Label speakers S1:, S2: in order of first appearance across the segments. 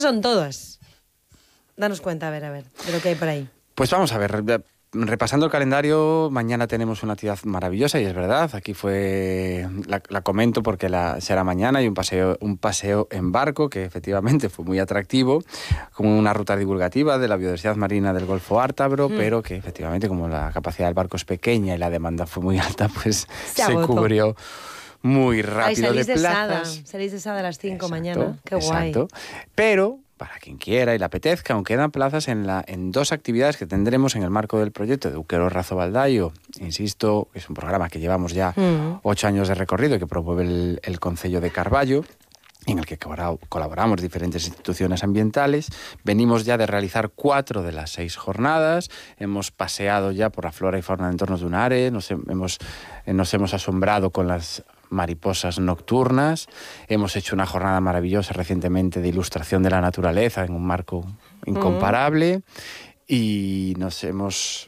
S1: son todas. Danos cuenta, a ver, de lo que hay por ahí.
S2: Pues vamos a ver, repasando el calendario, mañana tenemos una actividad maravillosa y es verdad, aquí la comento porque será mañana y un paseo en barco que efectivamente fue muy atractivo, como una ruta divulgativa de la biodiversidad marina del Golfo Ártabro, pero que efectivamente como la capacidad del barco es pequeña y la demanda fue muy alta, pues se cubrió muy rápido de plazas.
S1: Salís de Sada a las 5 mañana, qué guay.
S2: Exacto, pero para quien quiera y le apetezca, aún quedan plazas en dos actividades que tendremos en el marco del proyecto de Euquero Razo Baldaio. Insisto, es un programa que llevamos ya 8 años de recorrido y que promueve el Concello de Carballo, en el que colaboramos diferentes instituciones ambientales. Venimos ya de realizar 4 de las 6 jornadas, hemos paseado ya por la flora y fauna de entornos dunares, nos hemos asombrado con las mariposas nocturnas, hemos hecho una jornada maravillosa recientemente de ilustración de la naturaleza en un marco incomparable y nos hemos...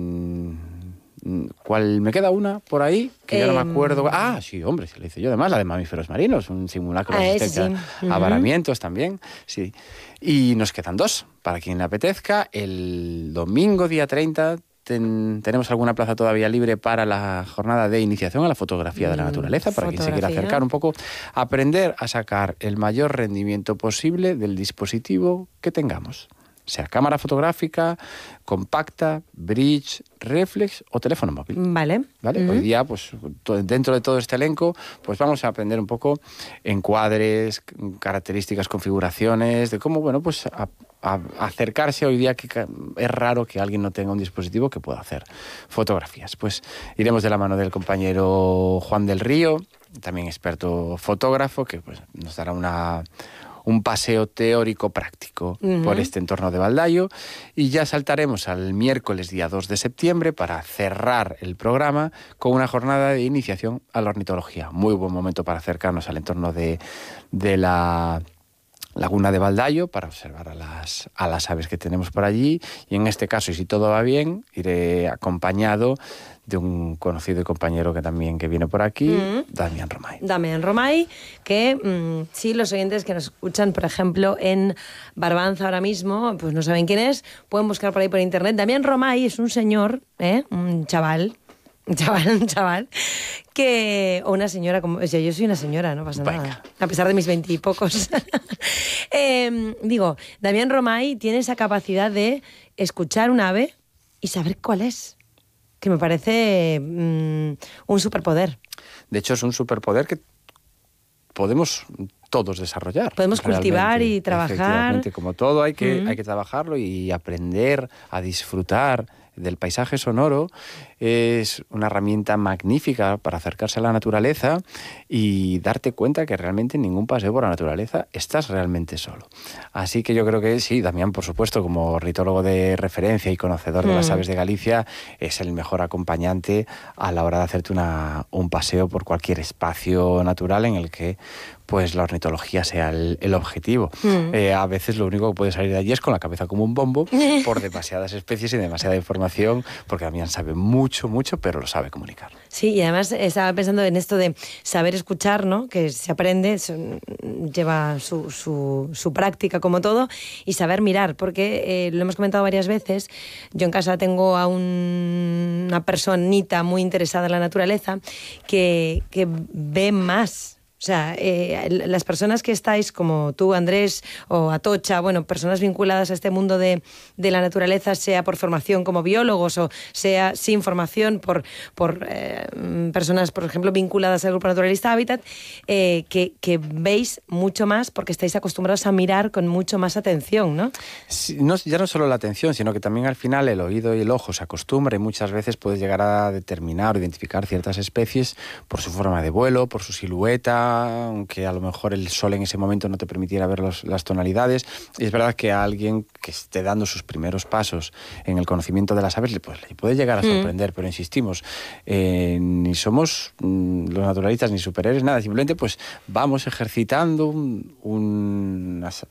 S2: me queda una por ahí que ya no me acuerdo. Ah, sí, hombre, sí, la hice yo además, la de mamíferos marinos, un simulacro de asistencia a varamientos también, sí. Y nos quedan 2 para quien le apetezca. El domingo día 30 tenemos alguna plaza todavía libre para la jornada de iniciación a la fotografía de la naturaleza, para quien se quiera acercar un poco, aprender a sacar el mayor rendimiento posible del dispositivo que tengamos. Sea cámara fotográfica, compacta, bridge, reflex o teléfono móvil.
S1: Vale.
S2: Hoy día, pues dentro de todo este elenco, pues vamos a aprender un poco encuadres, características, configuraciones, de cómo, bueno, pues a acercarse hoy día, que es raro que alguien no tenga un dispositivo que pueda hacer fotografías. Pues iremos de la mano del compañero Juan del Río, también experto fotógrafo, que pues nos dará un paseo teórico práctico por este entorno de Baldaio, y ya saltaremos al miércoles día 2 de septiembre para cerrar el programa con una jornada de iniciación a la ornitología. Muy buen momento para acercarnos al entorno de la Laguna de Baldaio para observar a las aves que tenemos por allí, y en este caso, y si todo va bien, iré acompañado de un conocido y compañero que viene por aquí, Damián Romay.
S1: Damián Romay, que sí, los oyentes que nos escuchan, por ejemplo, en Barbanza ahora mismo, pues no saben quién es, pueden buscar por ahí por internet. Damián Romay es un señor, un chaval, o una señora, como o sea, yo soy una señora, no pasa nada, a pesar de mis 20 y pocos. Damián Romay tiene esa capacidad de escuchar un ave y saber cuál es, que me parece un superpoder.
S2: De hecho, es un superpoder que podemos todos desarrollar.
S1: Podemos cultivar y trabajar.
S2: Efectivamente, como todo hay que trabajarlo y aprender a disfrutar del paisaje sonoro. Es una herramienta magnífica para acercarse a la naturaleza y darte cuenta que realmente en ningún paseo por la naturaleza estás realmente solo. Así que yo creo que sí, Damián, por supuesto, como ornitólogo de referencia y conocedor de las aves de Galicia, es el mejor acompañante a la hora de hacerte un paseo por cualquier espacio natural en el que pues la ornitología sea el objetivo. A veces lo único que puede salir de allí es con la cabeza como un bombo por demasiadas especies y demasiada información, porque Damián sabe mucho, pero lo sabe comunicar.
S1: Sí, y además estaba pensando en esto de saber escuchar, ¿no? Que se aprende, lleva su práctica como todo, y saber mirar, porque lo hemos comentado varias veces, yo en casa tengo a una personita muy interesada en la naturaleza que ve más. O sea, las personas que estáis, como tú, Andrés, o Atocha, bueno, personas vinculadas a este mundo de la naturaleza, sea por formación como biólogos o sea sin formación por personas, por ejemplo, vinculadas al Grupo Naturalista Hábitat, que veis mucho más porque estáis acostumbrados a mirar con mucho más atención, ¿no?
S2: Sí, ya no solo la atención, sino que también al final el oído y el ojo se acostumbran, y muchas veces puedes llegar a determinar o identificar ciertas especies por su forma de vuelo, por su silueta, aunque a lo mejor el sol en ese momento no te permitiera ver las tonalidades. Y es verdad que a alguien que esté dando sus primeros pasos en el conocimiento de las aves le puede llegar a sorprender, pero insistimos, ni somos los naturalistas ni superhéroes, nada, simplemente pues vamos ejercitando unas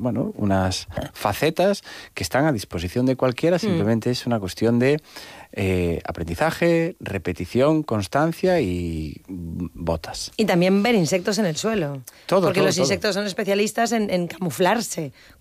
S2: facetas que están a disposición de cualquiera, simplemente es una cuestión de aprendizaje, repetición, constancia y botas.
S1: Y también ver insectos en el suelo. Porque los insectos son especialistas en camuflarse